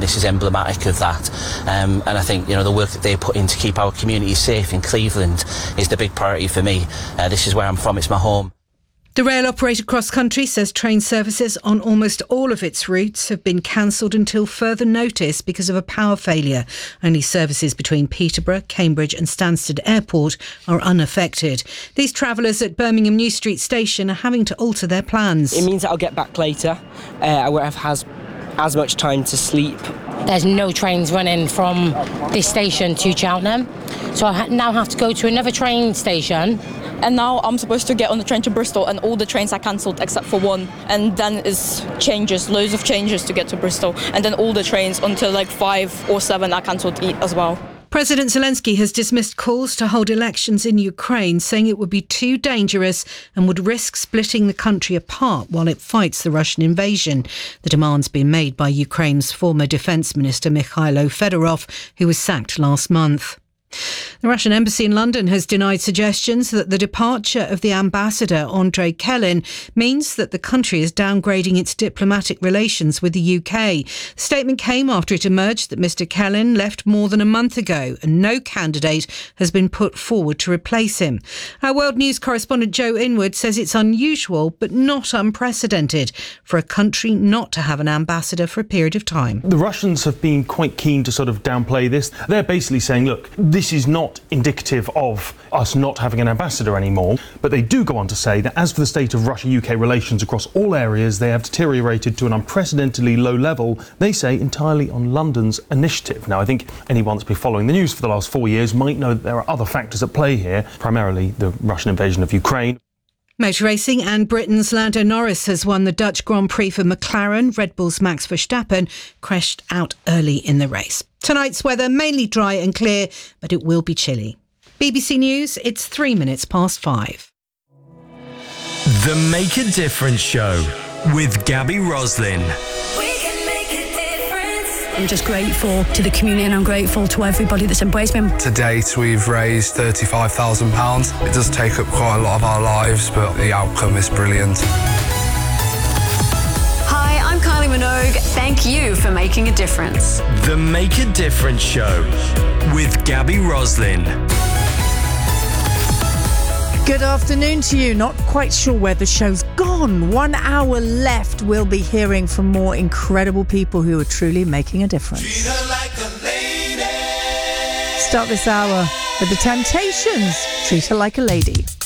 this is emblematic of that. And I think, the work that they put in to keep our communities safe in Cleveland is the big priority for me. This is where I'm from, it's my home. The rail operator Cross Country says train services on almost all of its routes have been cancelled until further notice because of a power failure. Only services between Peterborough, Cambridge and Stansted Airport are unaffected. These travellers at Birmingham New Street Station are having to alter their plans. It means that I'll get back later. I won't have as much time to sleep. There's no trains running from this station to Cheltenham, so I now have to go to another train station. And now I'm supposed to get on the train to Bristol, and all the trains are cancelled except for one. And then it's loads of changes to get to Bristol. And then all the trains until 5 or 7 are cancelled as well. President Zelensky has dismissed calls to hold elections in Ukraine, saying it would be too dangerous and would risk splitting the country apart while it fights the Russian invasion. The demand's been made by Ukraine's former defence minister Mikhailo Fedorov, who was sacked last month. The Russian embassy in London has denied suggestions that the departure of the ambassador Andrei Kelin means that the country is downgrading its diplomatic relations with the UK. The statement came after it emerged that Mr Kelin left more than a month ago and no candidate has been put forward to replace him. Our World News correspondent Joe Inwood says it's unusual but not unprecedented for a country not to have an ambassador for a period of time. The Russians have been quite keen to sort of downplay this. They're basically saying, look, this is not indicative of us not having an ambassador anymore, but they do go on to say that as for the state of Russia-UK relations across all areas, they have deteriorated to an unprecedentedly low level, they say entirely on London's initiative. Now, I think anyone that's been following the news for the last 4 years might know that there are other factors at play here, primarily the Russian invasion of Ukraine. Motor racing, and Britain's Lando Norris has won the Dutch Grand Prix for McLaren. Red Bull's Max Verstappen crashed out early in the race. Tonight's weather mainly dry and clear, but it will be chilly. BBC News, it's 5 minutes. The Make a Difference Show with Gabby Roslin. I'm just grateful to the community and I'm grateful to everybody that's embraced me. To date, we've raised £35,000. It does take up quite a lot of our lives, but the outcome is brilliant. Hi, I'm Kylie Minogue. Thank you for making a difference. The Make a Difference Show with Gabby Roslin. Good afternoon to you. Not quite sure where the show's gone. 1 hour left. We'll be hearing from more incredible people who are truly making a difference. Treat her like a lady. Start this hour with The Temptations. Treat Her Like a Lady.